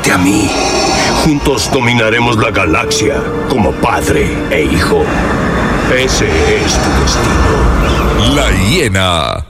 únete a mí. Juntos dominaremos la galaxia como padre e hijo. Ese es tu destino. La hiena.